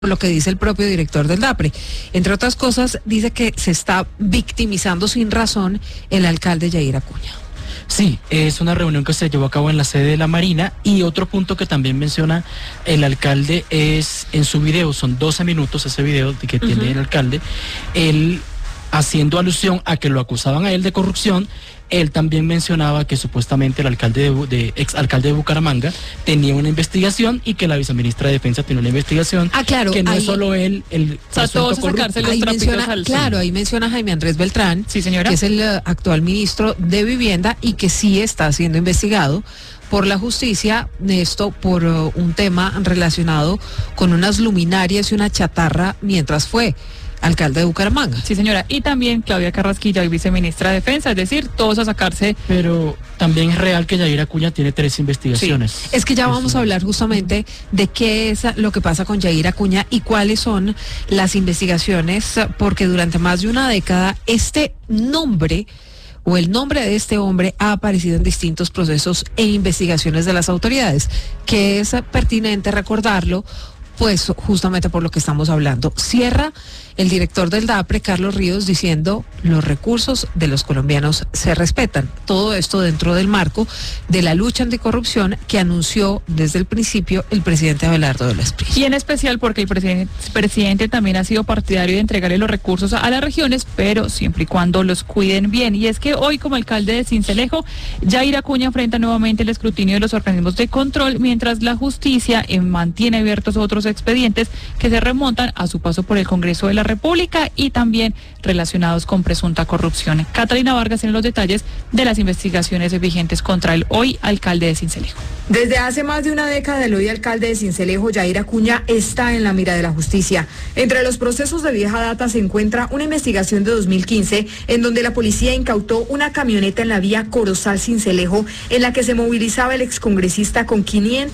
lo que dice el propio director del DAPRE. Entre otras cosas, dice que se está victimizando sin razón el alcalde Yair Acuña. Sí, es una reunión que se llevó a cabo en la sede de la Marina, y otro punto que también menciona el alcalde es en su video, son 12 minutos ese video que tiene el alcalde, él haciendo alusión a que lo acusaban a él de corrupción. Él también mencionaba que supuestamente el alcalde exalcalde de Bucaramanga tenía una investigación y que la viceministra de Defensa tiene una investigación. Ah, claro. Que no es solo él el todos sacarse los trapitos al sol. Claro, ahí menciona a Jaime Andrés Beltrán, sí, señora, que es el actual ministro de Vivienda y que sí está siendo investigado por la justicia, esto por un tema relacionado con unas luminarias y una chatarra mientras fue alcalde de Bucaramanga. Sí, señora, y también Claudia Carrasquilla, viceministra de Defensa, es decir, todos a sacarse. Pero también es real que Yair Acuña tiene 3 investigaciones. Sí. Es que ya vamos a hablar justamente de qué es lo que pasa con Yair Acuña y cuáles son las investigaciones, porque durante más de una década este nombre o el nombre de este hombre ha aparecido en distintos procesos e investigaciones de las autoridades, que es pertinente recordarlo, pues justamente por lo que estamos hablando. Cierra el director del DAPRE, Carlos Ríos, diciendo: los recursos de los colombianos se respetan. Todo esto dentro del marco de la lucha anticorrupción que anunció desde el principio el presidente Abelardo de la Espriella. Y en especial porque el presidente también ha sido partidario de entregarle los recursos a las regiones, pero siempre y cuando los cuiden bien. Y es que hoy, como alcalde de Sincelejo, Yair Acuña enfrenta nuevamente el escrutinio de los organismos de control, mientras la justicia mantiene abiertos otros expedientes que se remontan a su paso por el Congreso de la República y también relacionados con presunta corrupción. Catalina Vargas en los detalles de las investigaciones vigentes contra el hoy alcalde de Sincelejo. Desde hace más de una década, el hoy alcalde de Sincelejo, Yair Acuña, está en la mira de la justicia. Entre los procesos de vieja data se encuentra una investigación de 2015 en donde la policía incautó una camioneta en la vía Corozal-Sincelejo en la que se movilizaba el excongresista con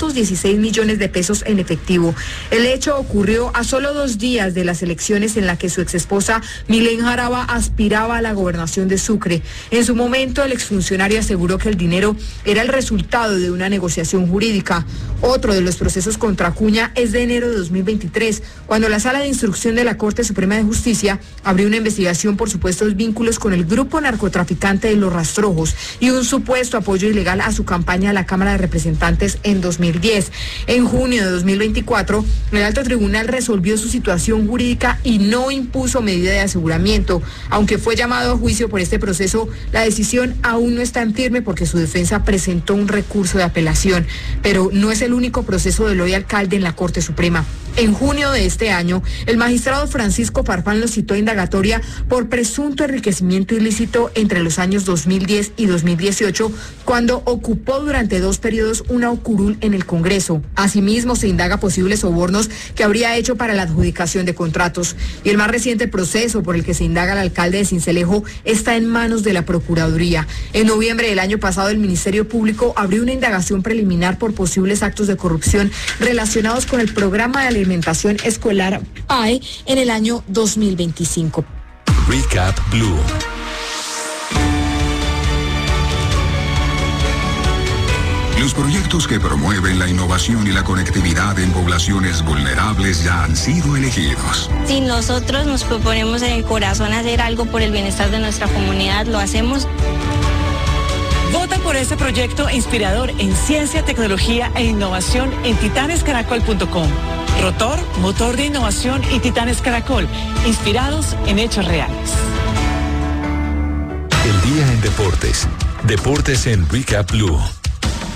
516 millones de pesos en efectivo. El hecho ocurrió a solo 2 días de las elecciones en la que su exesposa Milén Jaraba aspiraba a la gobernación de Sucre. En su momento, el exfuncionario aseguró que el dinero era el resultado de una negociación jurídica. Otro de los procesos contra Acuña es de enero de 2023, cuando la Sala de Instrucción de la Corte Suprema de Justicia abrió una investigación por supuestos vínculos con el grupo narcotraficante de Los Rastrojos y un supuesto apoyo ilegal a su campaña a la Cámara de Representantes en 2010. En junio de 2024, el alto tribunal resolvió su situación jurídica y no impuso medida de aseguramiento. Aunque fue llamado a juicio por este proceso, la decisión aún no está en firme porque su defensa presentó un recurso de apelación. Pero no es el único proceso del hoy alcalde en la Corte Suprema. En junio de este año, el magistrado Francisco Farfán lo citó a indagatoria por presunto enriquecimiento ilícito entre los años 2010 y 2018, cuando ocupó durante 2 periodos una curul en el Congreso. Asimismo, se indaga posibles sobornos que habría hecho para la adjudicación de contratos. Y el más reciente proceso por el que se indaga al alcalde de Sincelejo está en manos de la Procuraduría. En noviembre del año pasado, el Ministerio Público abrió una indagación preliminar por posibles actos de corrupción relacionados con el programa de alimentación escolar PAE en el año 2025. Recap Blue. Los proyectos que promueven la innovación y la conectividad en poblaciones vulnerables ya han sido elegidos. Si nosotros nos proponemos en el corazón hacer algo por el bienestar de nuestra comunidad, lo hacemos. Vota por este proyecto inspirador en ciencia, tecnología e innovación en titanescaracol.com. Rotor, motor de innovación, y Titanes Caracol, inspirados en hechos reales. El día en deportes. Deportes en Recap Blue.